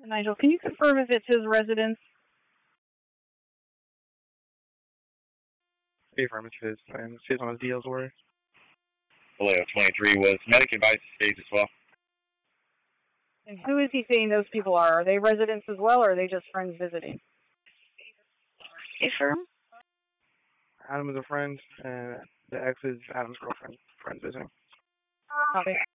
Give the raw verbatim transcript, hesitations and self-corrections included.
Nigel, can you confirm if it's his residence? Affirm it's his, and see on his deals were. Vallejo twenty-three was medic advice stays as well. And who is he saying those people are? Are they residents as well, or are they just friends visiting? Affirm. Adam is a friend, and the ex is Adam's girlfriend. Friends visiting. Okay.